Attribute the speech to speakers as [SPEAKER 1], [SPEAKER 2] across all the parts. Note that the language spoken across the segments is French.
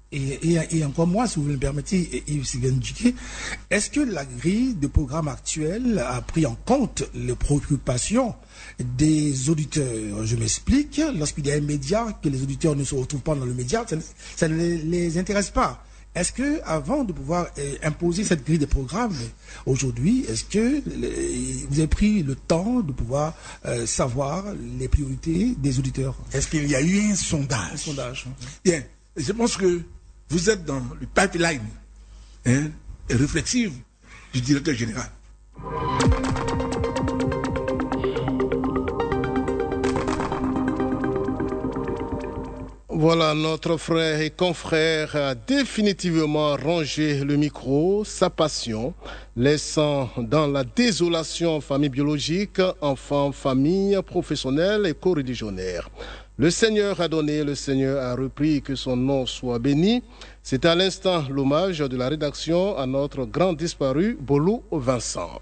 [SPEAKER 1] Et encore moins, si vous me permettez, Yves Sigandjiki, est-ce que la grille de programme actuelle a pris en compte les préoccupations des auditeurs? Je m'explique, lorsqu'il y a un média, que les auditeurs ne se retrouvent pas dans le média, ça ne les intéresse pas. Est-ce que, avant de pouvoir imposer cette grille de programme, aujourd'hui, est-ce que vous avez pris le temps de pouvoir savoir les priorités des auditeurs?
[SPEAKER 2] Est-ce qu'il y a eu un sondage?
[SPEAKER 1] Un sondage.
[SPEAKER 2] Bien, je pense que vous êtes dans le pipeline réflexif du directeur général.
[SPEAKER 3] Voilà, notre frère et confrère a définitivement rangé le micro, sa passion, laissant dans la désolation famille biologique, enfants, famille, professionnels et co-religionnaires. Le Seigneur a donné, le Seigneur a repris, que son nom soit béni. C'est à l'instant l'hommage de la rédaction à notre grand disparu, Bolou Vincent.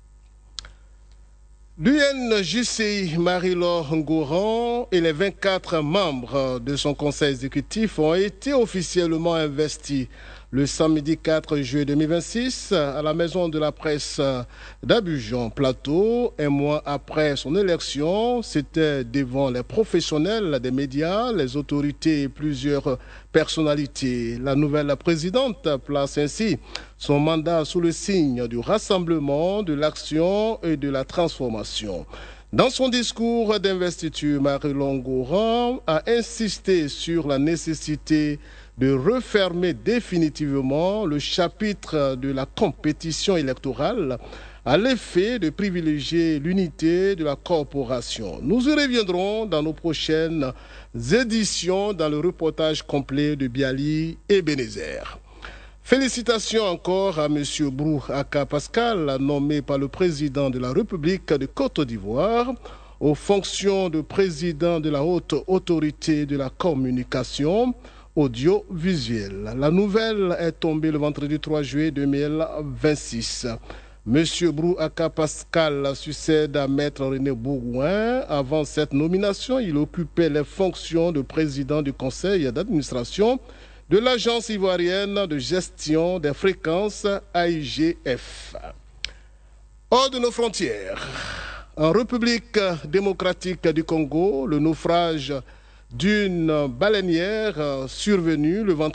[SPEAKER 3] L'UNJCI Marie-Laure Ngouran et les 24 membres de son conseil exécutif ont été officiellement investis le samedi 4 juillet 2026 à la Maison de la Presse d'Abidjan Plateau. Un mois après son élection, c'était devant les professionnels des médias, les autorités et plusieurs personnalités. La nouvelle présidente place ainsi son mandat sous le signe du rassemblement, de l'action et de la transformation. Dans son discours d'investiture, Marie-Laure Ngouran a insisté sur la nécessité de refermer définitivement le chapitre de la compétition électorale à l'effet de privilégier l'unité de la corporation. Nous y reviendrons dans nos prochaines éditions dans le reportage complet de Biali et Bénézer. Félicitations encore à M. Brou Aka Pascal, nommé par le président de la République de Côte d'Ivoire aux fonctions de président de la Haute Autorité de la Communication audiovisuelle. La nouvelle est tombée le vendredi 3 juillet 2026. M. Brou Aka Pascal succède à Maître René Bourgouin. Avant cette nomination, il occupait les fonctions de président du conseil d'administration de l'Agence ivoirienne de gestion des fréquences AIGF. Hors de nos frontières, en République démocratique du Congo, le naufrage d'une baleinière survenu le vendredi